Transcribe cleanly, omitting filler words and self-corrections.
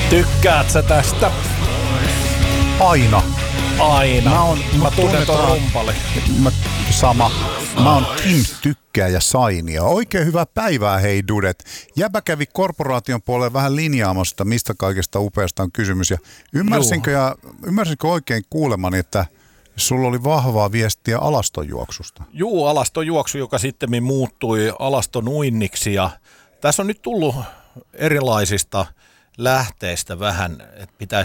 Tykkäät sä tästä? Aina. Mä tunnen ton rumpali. Sama. Mä oon Kim Tykkääjä Sainia. Oikein hyvää päivää, hei dudet. Jäbä kävi korporaation puolelle vähän linjaamasta, mistä kaikesta upeasta on kysymys. Ja ymmärsinkö oikein kuulemani, että sulla oli vahvaa viestiä alastonjuoksusta? Juu, alastonjuoksu, joka sitten muuttui alastonuinniksi. Ja tässä on nyt tullut erilaisista lähteistä vähän, että